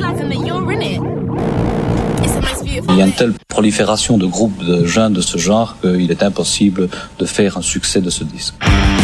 Il y a une telle prolifération de groupes de jeunes de ce genre qu'il est impossible de faire un succès de ce disque.